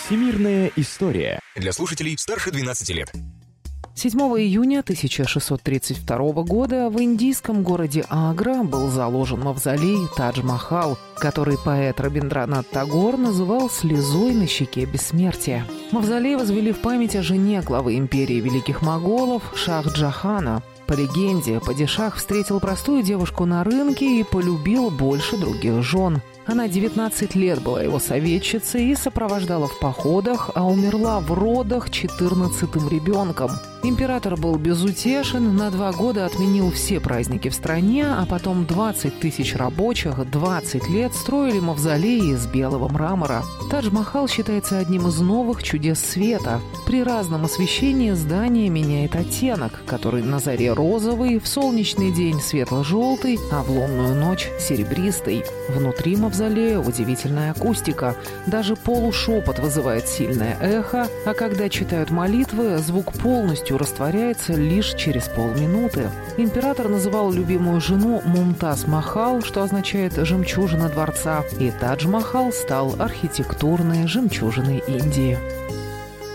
Всемирная история. Для слушателей старше 12 лет. 7 июня 1632 года в индийском городе Агра был заложен мавзолей Тадж-Махал, который поэт Рабиндранат Тагор называл «слезой на щеке бессмертия». Мавзолей возвели в память о жене главы империи великих моголов Шах-Джахана. По легенде, падишах встретил простую девушку на рынке и полюбил больше других жен. Она 19 лет была его советчицей и сопровождала в походах, а умерла в родах 14-м ребенком. Император был безутешен, на 2 года отменил все праздники в стране, а потом 20 тысяч рабочих 20 лет строили мавзолеи из белого мрамора. Тадж-Махал считается одним из новых чудес света. При разном освещении здание меняет оттенок, который на заре розовый, в солнечный день светло-желтый, а в лунную ночь серебристый. Внутри мавзолея удивительная акустика. Даже полушепот вызывает сильное эхо, а когда читают молитвы, звук полностью растворяется лишь через полминуты. Император называл любимую жену Мумтаз-Махал, что означает «жемчужина дворца», и Тадж-Махал стал архитектурной жемчужиной Индии.